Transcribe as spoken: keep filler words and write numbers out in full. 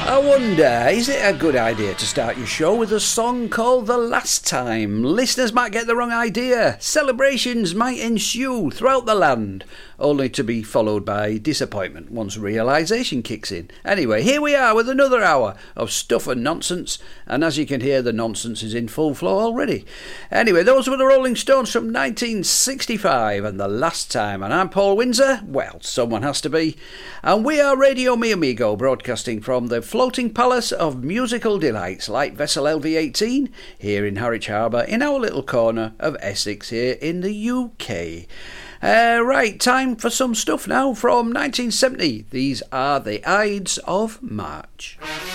I wonder, is it a good idea to start your show with a song called The Last Time? Listeners might get the wrong idea. Celebrations might ensue throughout the land, only to be followed by disappointment once realisation kicks in. Anyway, here we are with another hour of stuff and nonsense, and as you can hear, the nonsense is in full flow already. Anyway, those were the Rolling Stones from nineteen sixty-five and The Last Time, and I'm Paul Windsor. Well, someone has to be. And we are Radio Mi Amigo, broadcasting from the floating palace of musical delights, Light Vessel L V eighteen, here in Harwich Harbour, in our little corner of Essex here in the U K. Uh, right, time for some stuff now from nineteen seventy. These are the Ides of March.